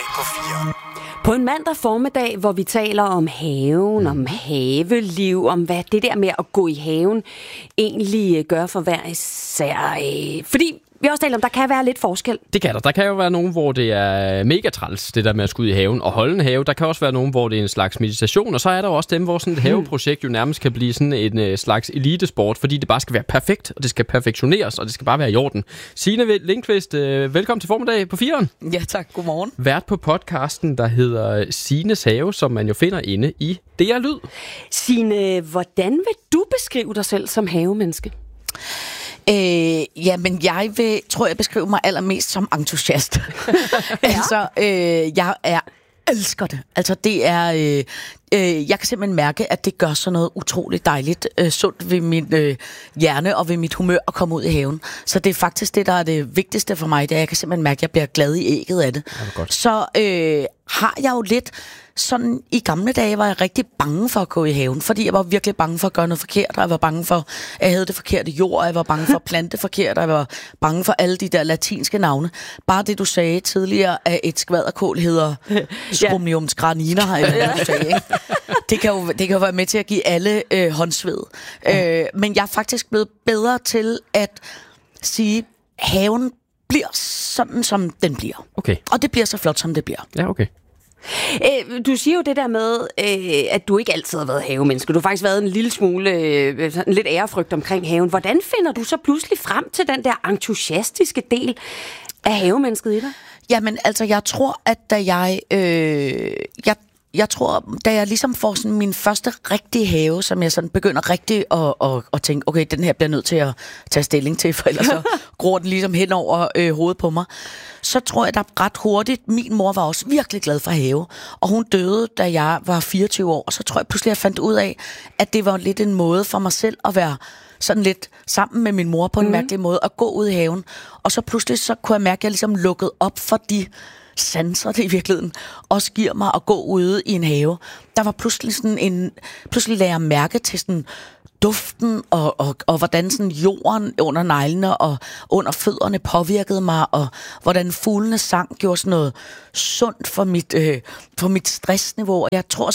på 4. På en mandag formiddag, hvor vi taler om haven, om haveliv, om hvad det der med at gå i haven egentlig gør for hver især. Fordi vi også taler om, der kan være lidt forskel. Det kan der. Der kan jo være nogen, hvor det er mega træls, det der med at skulle ud i haven og holde en have. Der kan også være nogen, hvor det er en slags meditation. Og så er der jo også dem, hvor sådan et haveprojekt jo nærmest kan blive sådan en slags elitesport, fordi det bare skal være perfekt, og det skal perfektioneres, og det skal bare være i orden. Signe Lindqvist, velkommen til formiddag på 4'eren. Ja tak, godmorgen. Vært på podcasten, der hedder Signes Have, som man jo finder inde i DR Lyd. Signe, hvordan vil du beskrive dig selv som havemenneske? Men jeg tror jeg beskriver mig allermest som entusiast. Altså, jeg elsker det. Altså, det er... jeg kan simpelthen mærke, at det gør sådan noget utroligt dejligt sundt ved min hjerne og ved mit humør at komme ud i haven. Så det er faktisk det, der er det vigtigste for mig, det er, at jeg kan simpelthen mærke, at jeg bliver glad i ægget af det. Så har jeg jo lidt... Sådan i gamle dage var jeg rigtig bange for at gå i haven, fordi jeg var virkelig bange for at gøre noget forkert, og jeg var bange for, at jeg havde det forkerte jord, og jeg var bange for at plante forkert, og jeg var bange for alle de der latinske navne. Bare det, du sagde tidligere, at et skvaderkål hedder Stromium granina, eller du sagde, ikke? Det kan jo være med til at give alle håndsved. Men jeg er faktisk blevet bedre til at sige, at haven bliver sådan, som den bliver. Okay. Og det bliver så flot, som det bliver. Ja, okay. Du siger jo det der med, at du ikke altid har været havemenneske. Du har faktisk været en lille smule, lidt ærefrygt omkring haven. Hvordan finder du så pludselig frem til den der entusiastiske del af havemennesket i dig? Jamen, altså, jeg tror, at da jeg ligesom får sådan min første rigtige have, som jeg sådan begynder rigtig at tænke, okay, den her bliver nødt til at tage stilling til, for ellers så gror den ligesom hen over hovedet på mig. Så tror jeg, der ret hurtigt, min mor var også virkelig glad for have, og hun døde, da jeg var 24 år, og så tror jeg pludselig, jeg fandt ud af, at det var lidt en måde for mig selv at være sådan lidt sammen med min mor på en mærkelig måde, at gå ud i haven, og så pludselig så kunne jeg mærke, at jeg ligesom lukkede op for de sanser, det i virkeligheden også giver mig at gå ude i en have. Der var pludselig pludselig lagde jeg mærke til sådan duften og hvordan sådan jorden under neglene og under fødderne påvirkede mig, og hvordan fuglene sang gjorde sådan noget sundt for mit stressniveau. Jeg tror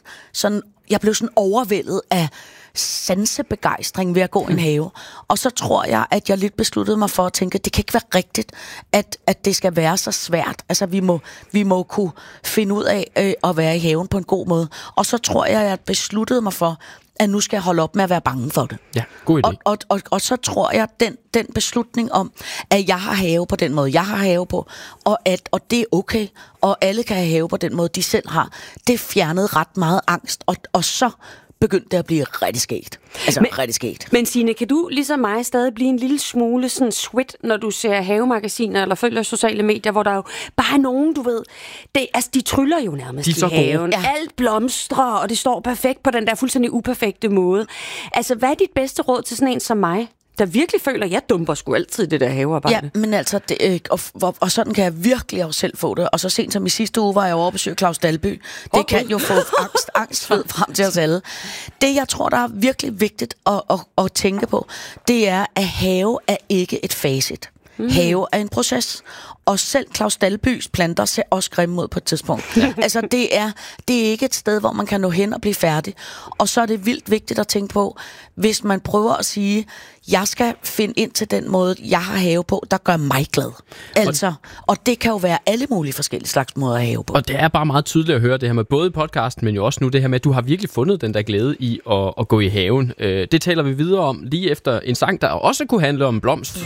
jeg blev sådan overvældet af sansebegejstring ved at gå i en have. Og så tror jeg, at jeg lidt besluttede mig for at tænke, at det kan ikke være rigtigt, at det skal være så svært. Altså, vi må kunne finde ud af at være i haven på en god måde. Og så tror jeg, at jeg besluttede mig for, at nu skal jeg holde op med at være bange for det. Ja, god idé. Og så tror jeg, den beslutning om, at jeg har have på den måde, jeg har have på, og det er okay, og alle kan have have på den måde, de selv har, det fjernede ret meget angst, og så begyndte det at blive rigtig skægt. Rigtig skægt. Men Signe, kan du ligesom mig stadig blive en lille smule sådan sweat, når du ser havemagasiner eller følger sociale medier, hvor der jo bare er nogen, du ved, de tryller jo nærmest i haven. Ja. Alt blomstrer, og det står perfekt på den der fuldstændig uperfekte måde. Altså, hvad er dit bedste råd til sådan en som mig, der virkelig føler, at jeg dumper sgu altid det der havearbejde? Ja, men altså, og sådan kan jeg virkelig også selv få det. Og så sent som i sidste uge var jeg over at besøge Claus Dalby. Det kan jo få angst frem til os alle. Det, jeg tror, der er virkelig vigtigt at tænke på, det er, at have er ikke et facit. Have er en proces. Og selv Claus Dalbys planter ser også grimme ud på et tidspunkt. Ja. Altså, det er ikke et sted, hvor man kan nå hen og blive færdig. Og så er det vildt vigtigt at tænke på, hvis man prøver at sige, jeg skal finde ind til den måde, jeg har have på, der gør mig glad. Altså, og det kan jo være alle mulige forskellige slags måder at have på. Og det er bare meget tydeligt at høre det her med både i podcasten, men jo også nu det her med, at du har virkelig fundet den der glæde i at gå i haven. Det taler vi videre om lige efter en sang, der også kunne handle om blomst,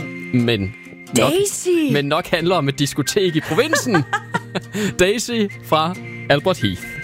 men nok handler om et diskotek i provinsen. Daisy fra Albert Heath.